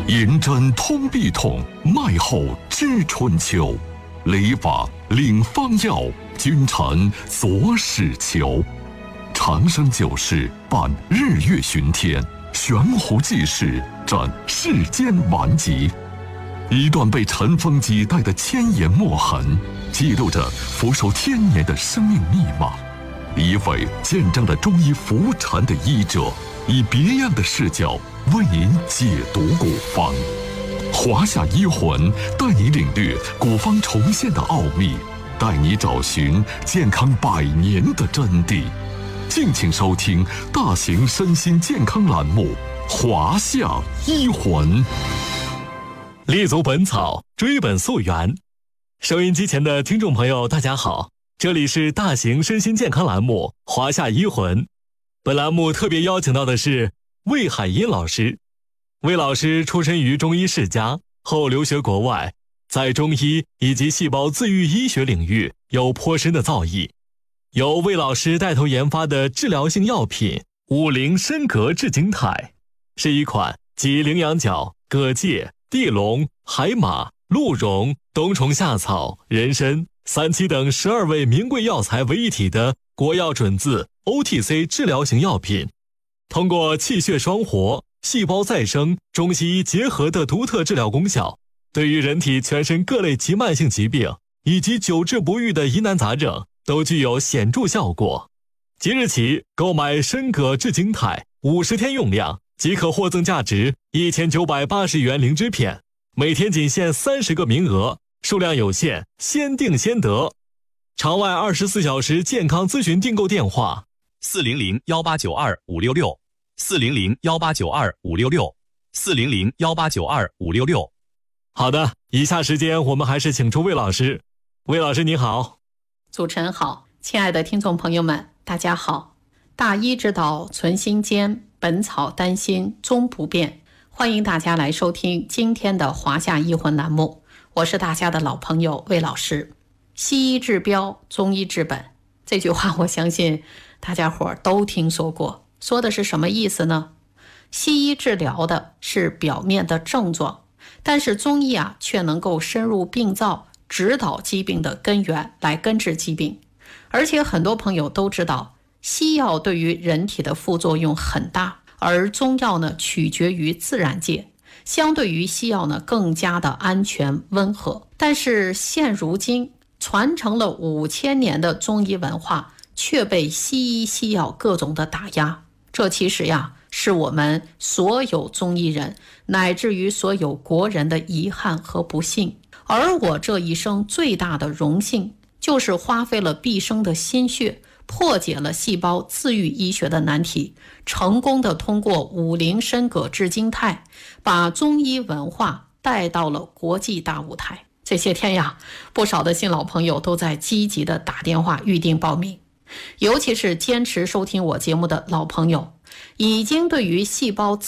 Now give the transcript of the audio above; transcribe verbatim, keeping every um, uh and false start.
银针通臂痛，脉后知春秋。理法领方药，君臣佐使求。长生久视，伴日月巡天，悬壶济世，展世间顽疾。一段被尘封几代的千言墨痕，记录着福寿天年的生命密码。一位见证了中医浮沉的医者，以别样的视角为您解读古方。华夏医魂带你领略古方重现的奥秘，带你找寻健康百年的真谛。敬请收听大型身心健康栏目《华夏医魂》。 立足本草，追本溯源。收音机前的听众朋友大家好，这里是大型身心健康栏目《华夏医魂》。本栏目特别邀请到的是魏海英老师。魏老师出身于中医世家，后留学国外，在中医以及细胞自愈医学领域有颇深的造诣。由魏老师带头研发的治疗性药品五苓参葛炙金肽，是一款集羚羊角、葛芥、地龙、海马、鹿茸、冬虫夏草、人参、三七等十二味名贵药材为一体的国药准字 O T C 治疗型药品，通过气血双活、细胞再生、中西医结合的独特治疗功效，对于人体全身各类急慢性疾病以及久治不愈的疑难杂症都具有显著效果。即日起购买参葛炙金肽五十天用量即可获赠价值一千九百八十元灵芝片，每天仅限三十个名额，数量有限，先订先得。场外二十四小时健康咨询订购电话： 四零零幺八九二五六六，四零零幺八九二五六六，四零零幺八九二五六六。 好的，以下时间我们还是请出魏老师。魏老师你好。 主持人好，亲爱的听众朋友们大家好。大医之道存心间，本草丹心终不变。欢迎大家来收听今天的华夏医魂栏目，我是大家的老朋友魏老师。西医治标，中医治本，这句话我相信大家伙都听说过。说的是什么意思呢？西医治疗的是表面的症状，但是中医啊却能够深入病灶，指导疾病的根源，来根治疾病。而且很多朋友都知道，西药对于人体的副作用很大，而中药呢取决于自然界，相对于西药呢更加的安全温和。但是现如今传承了五千年的中医文化却被西医西药各种的打压，这其实呀是我们所有中医人乃至于所有国人的遗憾和不幸。而我这一生最大的荣幸，就是花费了毕生的心血，破解了细胞自愈医学的难题，成功的通过五苓参葛炙金肽，把中医文化带到了国际大舞台。这些天呀，不少的新老朋友都在积极的打电话预定报名，尤其是坚持收听我节目的老朋友，已经对于细胞